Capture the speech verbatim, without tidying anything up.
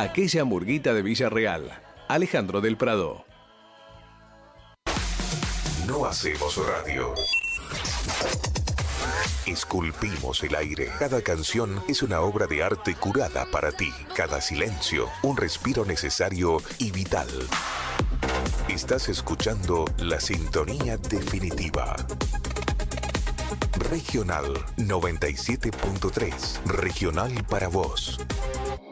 Aquella murguita de Villarreal. Alejandro del Prado. No hacemos radio. Esculpimos el aire. Cada canción es una obra de arte curada para ti. Cada silencio, un respiro necesario y vital. Estás escuchando la sintonía definitiva. Regional noventa y siete punto tres. Regional para vos.